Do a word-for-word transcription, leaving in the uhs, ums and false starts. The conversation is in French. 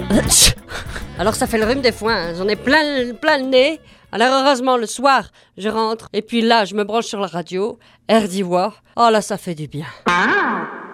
Alors ça fait le rhume des foins, hein. J'en ai plein, plein le nez. Alors heureusement, le soir, je rentre. Et puis là, je me branche sur la radio. R d'Ivoire. Oh là, ça fait du bien.